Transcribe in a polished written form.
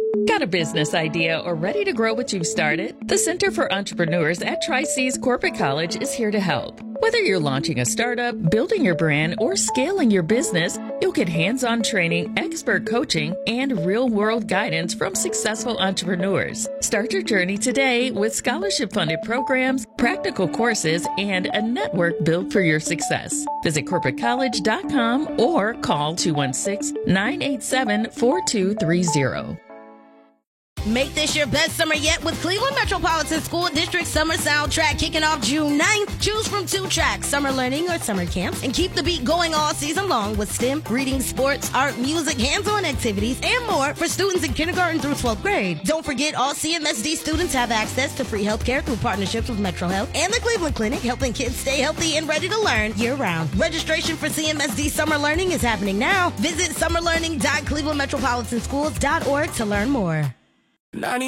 Got a business idea or ready to grow what you've started? The Center for Entrepreneurs at Tri-C's Corporate College is here to help. Whether you're launching a startup, building your brand, or scaling your business, you'll get hands-on training, expert coaching, and real-world guidance from successful entrepreneurs. Start your journey today with scholarship-funded programs, practical courses, and a network built for your success. Visit corporatecollege.com or call 216-987-4230. Make this your best summer yet with Cleveland Metropolitan School District Summer Soundtrack kicking off June 9th. Choose from 2 tracks, summer learning or summer camps, and keep the beat going all season long with STEM, reading, sports, art, music, hands-on activities, and more for students in kindergarten through 12th grade. Don't forget, all CMSD students have access to free healthcare through partnerships with Metro Health and the Cleveland Clinic, helping kids stay healthy and ready to learn year-round. Registration for CMSD Summer Learning is happening now. Visit summerlearning.clevelandmetropolitanschools.org to learn more.